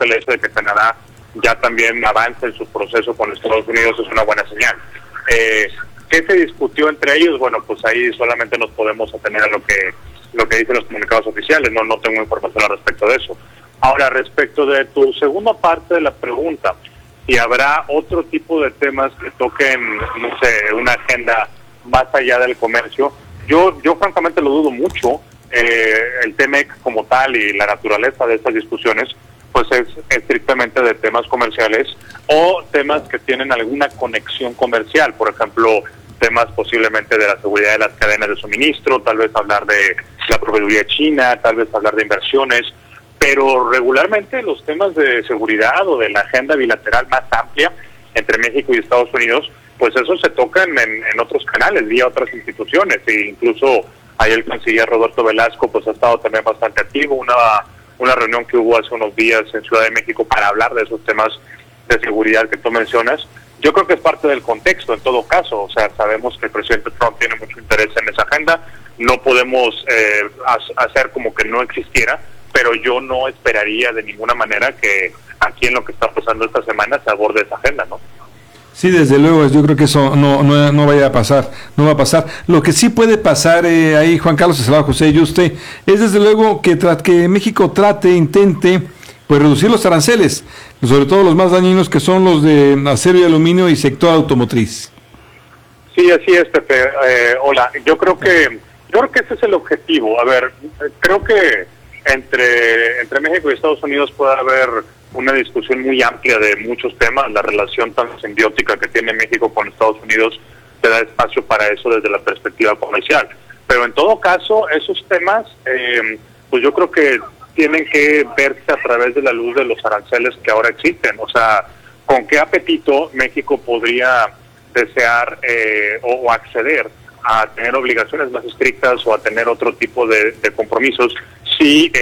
que el hecho de que Canadá ya también avance en su proceso con Estados Unidos es una buena señal. ¿Qué se discutió entre ellos? Bueno, pues ahí solamente nos podemos atener a lo que dicen los comunicados oficiales, no tengo información al respecto de eso. Ahora, respecto de tu segunda parte de la pregunta, si habrá otro tipo de temas que toquen, no sé, una agenda más allá del comercio, yo francamente lo dudo mucho. El TEMEC como tal y la naturaleza de estas discusiones pues es estrictamente de temas comerciales o temas que tienen alguna conexión comercial, por ejemplo, temas posiblemente de la seguridad de las cadenas de suministro, tal vez hablar de la proveeduría china, tal vez hablar de inversiones, pero regularmente los temas de seguridad o de la agenda bilateral más amplia entre México y Estados Unidos, pues eso se tocan en otros canales, vía otras instituciones, e incluso ahí el canciller Roberto Velasco pues ha estado también bastante activo, una reunión que hubo hace unos días en Ciudad de México para hablar de esos temas de seguridad que tú mencionas. Yo creo que es parte del contexto en todo caso, o sea, sabemos que el presidente Trump tiene mucho interés en esa agenda, no podemos hacer como que no existiera, pero yo no esperaría de ninguna manera que aquí en lo que está pasando esta semana se aborde esa agenda, ¿no? Sí, desde luego, yo creo que eso no vaya a pasar, no va a pasar. Lo que sí puede pasar ahí, Juan Carlos Eslava José Yuste, es desde luego que México intente pues reducir los aranceles, sobre todo los más dañinos que son los de acero y aluminio y sector automotriz. Sí, así es, Pepe. Hola, yo creo que ese es el objetivo. A ver, creo que entre México y Estados Unidos puede haber una discusión muy amplia de muchos temas. La relación tan simbiótica que tiene México con Estados Unidos te da espacio para eso desde la perspectiva comercial. Pero en todo caso, esos temas, pues yo creo que tienen que verse a través de la luz de los aranceles que ahora existen. O sea, ¿con qué apetito México podría desear o acceder a tener obligaciones más estrictas o a tener otro tipo de compromisos si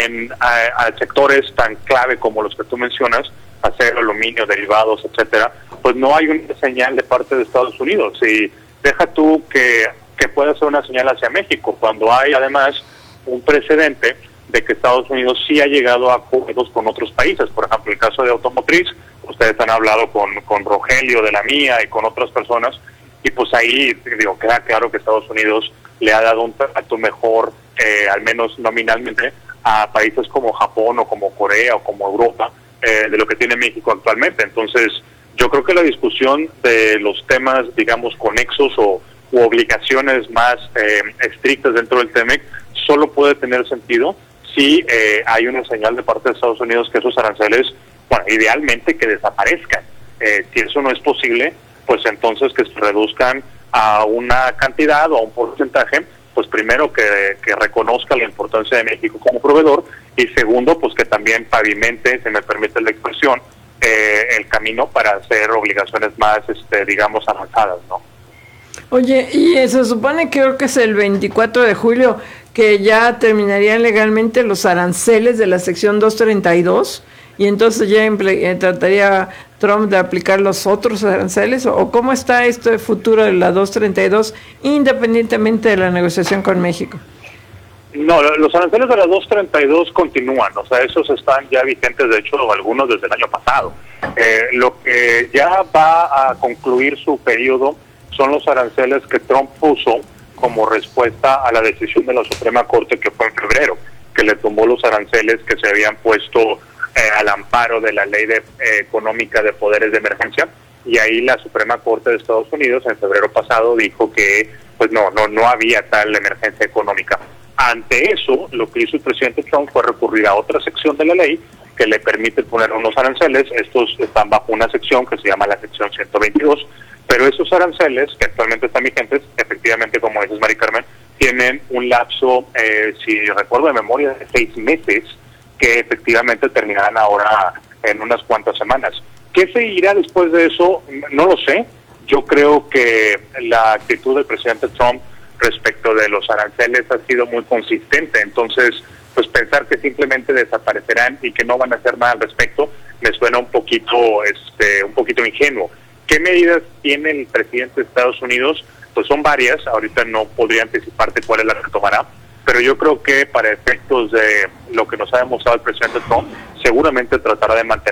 a sectores tan clave como los que tú mencionas, acero, aluminio, derivados, etcétera, pues no hay una señal de parte de Estados Unidos? Y deja tú que pueda ser una señal hacia México, cuando hay además un precedente de que Estados Unidos sí ha llegado a acuerdos con otros países. Por ejemplo, el caso de automotriz, ustedes han hablado con Rogelio de la Mía y con otras personas, y pues ahí, digo, queda claro que Estados Unidos le ha dado un trato mejor, al menos nominalmente, a países como Japón o como Corea o como Europa, de lo que tiene México actualmente. Entonces, yo creo que la discusión de los temas, digamos, conexos u obligaciones más estrictas dentro del TEMEC solo puede tener sentido si hay una señal de parte de Estados Unidos que esos aranceles, bueno, idealmente que desaparezcan. Si eso no es posible, pues entonces que se reduzcan a una cantidad o a un porcentaje, pues primero que reconozca la importancia de México como proveedor, y segundo, pues que también pavimente, si me permite la expresión, el camino para hacer obligaciones más, digamos, avanzadas, ¿no? Oye, y se supone que creo que es el 24 de julio que ya terminarían legalmente los aranceles de la sección 232, y entonces ya trataría Trump de aplicar los otros aranceles, o cómo está esto de futuro de la 232 independientemente de la negociación con México. No, los aranceles de la 232 continúan, o sea, esos están ya vigentes, de hecho, algunos desde el año pasado. Lo que ya va a concluir su periodo son los aranceles que Trump puso como respuesta a la decisión de la Suprema Corte que fue en febrero, que le tumbó los aranceles que se habían puesto al amparo de la Ley Económica de Poderes de Emergencia, y ahí la Suprema Corte de Estados Unidos en febrero pasado dijo que pues no había tal emergencia económica. Ante eso, lo que hizo el presidente Trump fue recurrir a otra sección de la ley que le permite poner unos aranceles. Estos están bajo una sección que se llama la sección 122, pero esos aranceles que actualmente están vigentes, efectivamente, como dices, Mari Carmen, tienen un lapso, si recuerdo de memoria, de 6 meses, que efectivamente terminarán ahora en unas cuantas semanas. ¿Qué seguirá después de eso? No lo sé. Yo creo que la actitud del presidente Trump respecto de los aranceles ha sido muy consistente. Entonces, pues pensar que simplemente desaparecerán y que no van a hacer nada al respecto me suena un poquito ingenuo. ¿Qué medidas tiene el presidente de Estados Unidos? Pues son varias. Ahorita no podría anticiparte cuál es la que tomará, pero yo creo que para efectos de lo que nos ha demostrado el presidente Trump, seguramente tratará de mantener